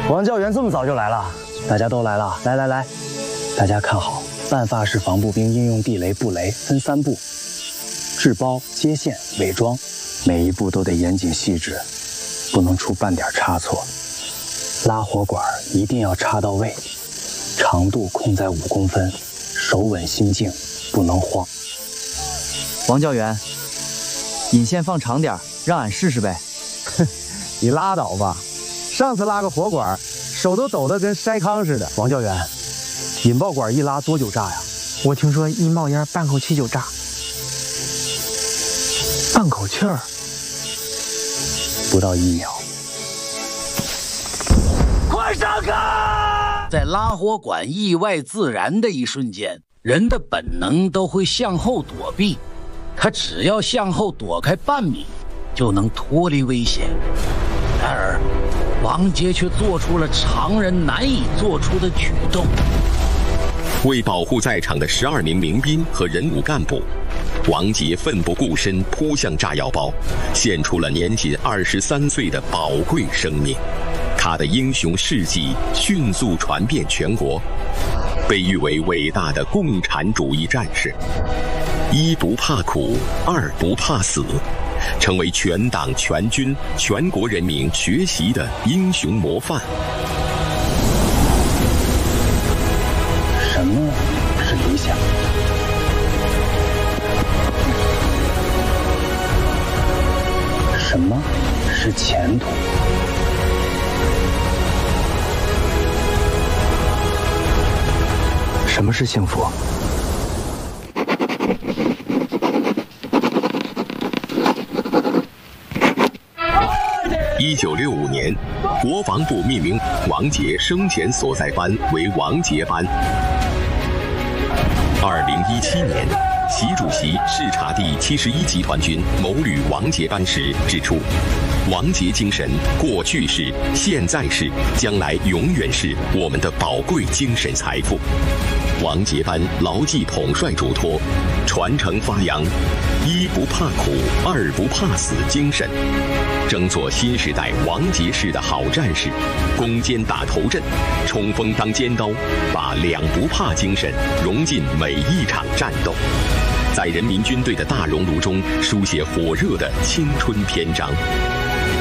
王教员这么早就来了，大家都来了，来，大家看好，办法式防步兵应用地雷、布雷分3步：制包、接线、伪装，每一步都得严谨细致，不能出半点差错。拉火管一定要插到位，长度控在5公分，手稳心静，不能慌。 王教员，引线放长点，让俺试试呗。 哼，你拉倒吧，上次拉个火管，手都抖得跟筛糠似的。 王教员，引爆管一拉多久炸呀？ 我听说一冒烟半口气就炸。半口气儿？ 不到1秒。 快上开！在拉火管意外自燃的一瞬间，人的本能都会向后躲避，他只要向后躲开半米，就能脱离危险。然而，王杰却做出了常人难以做出的举动。 为保护在场的12名民兵和人武干部，王杰奋不顾身扑向炸药包，献出了年仅23岁的宝贵生命。他的英雄事迹迅速传遍全国，被誉为伟大的共产主义战士。1不怕苦，2不怕死，成为全党全军全国人民学习的英雄模范。 什么是理想？什么是前途？什么是幸福 ？1965年，国防部命名王杰生前所在班为王杰班。2017年，习主席视察第71集团军某旅王杰班时指出，王杰精神过去是、现在是、将来永远是我们的宝贵精神财富。王杰班牢记统帅嘱托，传承发扬1不怕苦，2不怕死精神，争做新时代王杰式的好战士，攻坚打头阵，冲锋当尖刀，把2不怕精神融进每一场战斗，在人民军队的大熔炉中书写火热的青春篇章。